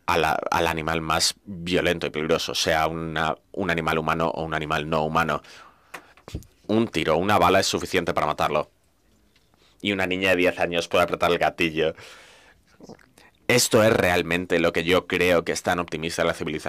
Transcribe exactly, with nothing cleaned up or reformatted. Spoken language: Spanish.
a la- al animal más violento y peligroso, sea una- un animal humano o un animal no humano. Un tiro, una bala es suficiente para matarlo. Y una niña de diez años puede apretar el gatillo. Esto es realmente lo que yo creo que es tan optimista la civilización.